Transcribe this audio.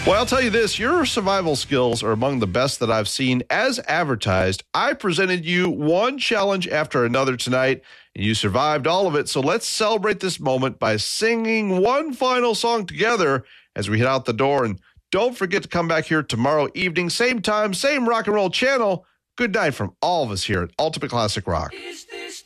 Well, I'll tell you this, your survival skills are among the best that I've seen as advertised. I presented you one challenge after another tonight, and you survived all of it. So let's celebrate this moment by singing one final song together as we head out the door. And don't forget to come back here tomorrow evening, same time, same rock and roll channel. Good night from all of us here at Ultimate Classic Rock.